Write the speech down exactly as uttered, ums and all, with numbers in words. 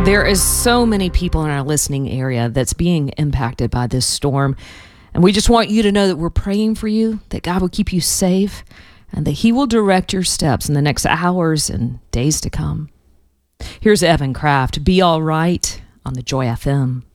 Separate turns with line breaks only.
There is so many people in our listening area that's being impacted by this storm. And we just want you to know that we're praying for you, that God will keep you safe, and that he will direct your steps in the next hours and days to come. Here's Evan Kraft, Be All Right, on the Joy F M.